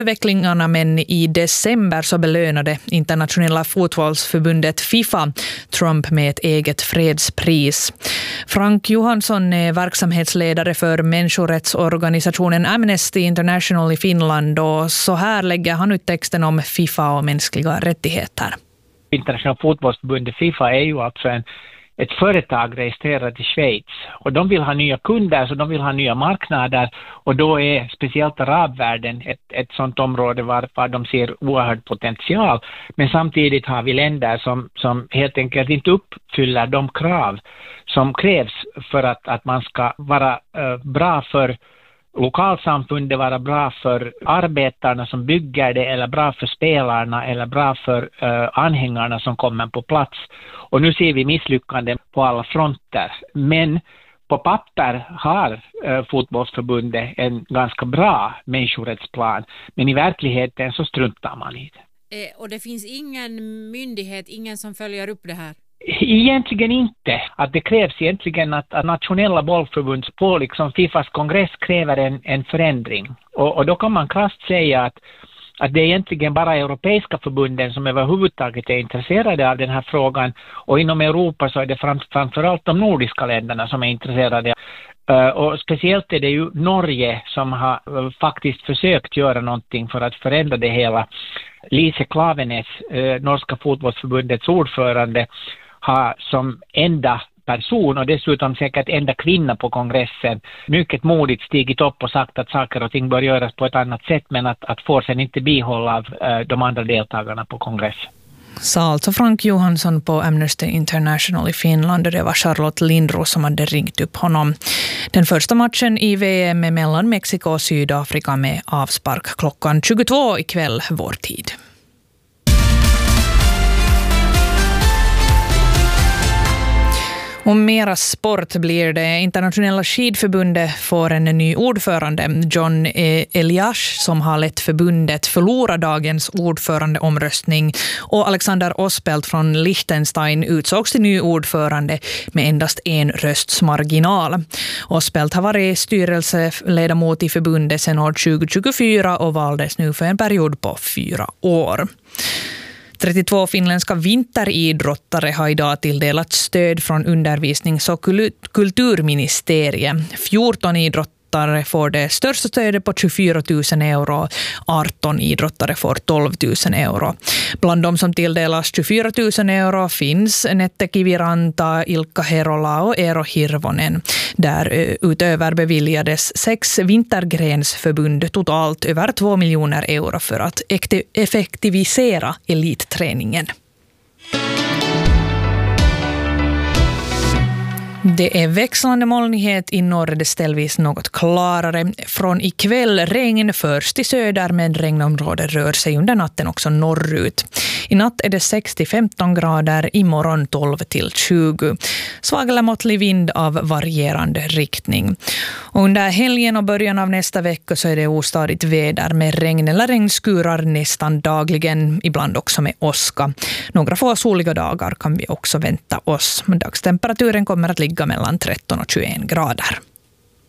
Utvecklingarna, men i december så belönade internationella fotbollsförbundet FIFA Trump med ett eget fredspris. Frank Johansson är verksamhetsledare för människorättsorganisationen Amnesty International i Finland, och så här lägger han ut texten om FIFA och mänskliga rättigheter. Internationella fotbollsförbundet FIFA är ju alltså ett företag registrerat i Schweiz, och de vill ha nya kunder, så de vill ha nya marknader, och då är speciellt arabvärlden ett sådant område var de ser oerhörd potential. Men samtidigt har vi länder som helt enkelt inte uppfyller de krav som krävs för att man ska vara bra för lokalsamfundet, vara bra för arbetarna som bygger det, eller bra för spelarna, eller bra för anhängarna som kommer på plats. Och nu ser vi misslyckanden på alla fronter. Men på papper har fotbollsförbundet en ganska bra människorättsplan, men i verkligheten så struntar man i det. Och det finns ingen myndighet, ingen som följer upp det här? Egentligen inte. Att det krävs egentligen att nationella bollförbund på liksom FIFAs kongress kräver en förändring. Och då kan man krasst säga att det är egentligen bara europeiska förbunden som överhuvudtaget är intresserade av den här frågan. Och inom Europa så är det framförallt de nordiska länderna som är intresserade. Och speciellt är det ju Norge som har faktiskt försökt göra någonting för att förändra det hela. Lise Klaveness, norska fotbollsförbundets ordförande, har som enda person, och dessutom säkert enda kvinna på kongressen, mycket modigt stigit upp och sagt att saker och ting bör göras på ett annat sätt, men att få sen inte bihålla av de andra deltagarna på kongressen. Sa alltså Frank Johansson på Amnesty International i Finland, och det var Charlotte Lindros som hade ringt upp honom. Den första matchen i VM mellan Mexiko och Sydafrika med avspark klockan 22 ikväll vår tid. Och mera sport blir det. Internationella skidförbundet får en ny ordförande. John Eliash, som har lett förbundet, förlorar dagens ordförandeomröstning, och Alexander Ospelt från Liechtenstein utsågs till ny ordförande med endast en rösts marginal. Ospelt har varit styrelseledamot i förbundet sedan år 2024 och valdes nu för en period på 4 år. 32 finländska vinteridrottare har idag tilldelat stöd från undervisnings- och kulturministeriet. 14 idrottare får det största stödet på 24 000 euro, 18 idrottare får 12 000 euro. Bland de som tilldelas 24 000 euro finns Nette Kiviranta, Ilkka Herola och Eero Hirvonen. Där utöver beviljades 6 vintergrensförbund totalt över 2 miljoner euro för att effektivisera elitträningen. Det är växlande molnighet i norr, det ställvis något klarare. Från ikväll regn först i söder, men regnområdet rör sig under natten också norrut. I natt är det 6-15 grader, imorgon 12-20. Svag eller måttlig vind av varierande riktning. Och under helgen och början av nästa vecka så är det ostadigt väder med regn eller regnskurar nästan dagligen, ibland också med åska. Några få soliga dagar kan vi också vänta oss. Dagstemperaturen kommer att ligga mellan 13 och 21 grader.